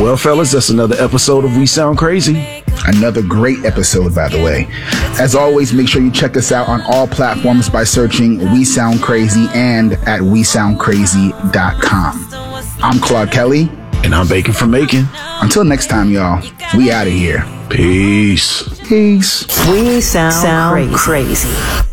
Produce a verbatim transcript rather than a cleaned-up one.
Well, fellas, that's another episode of We Sound Crazy. Another great episode, by the way. As always, make sure you check us out on all platforms by searching We Sound Crazy and at we sound crazy dot com. I'm Claude Kelly. And I'm Bacon from Macon. Until next time, y'all, we out of here. Peace. Peace. We sound, sound crazy. crazy.